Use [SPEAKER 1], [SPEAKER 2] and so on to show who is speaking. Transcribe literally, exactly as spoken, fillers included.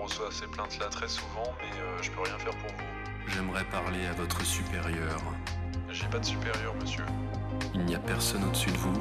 [SPEAKER 1] reçoit ces plaintes-là très souvent, mais euh, je peux rien faire pour vous.
[SPEAKER 2] J'aimerais parler à votre supérieur.
[SPEAKER 1] J'ai pas de supérieur, monsieur.
[SPEAKER 2] Il n'y a personne au-dessus de vous ?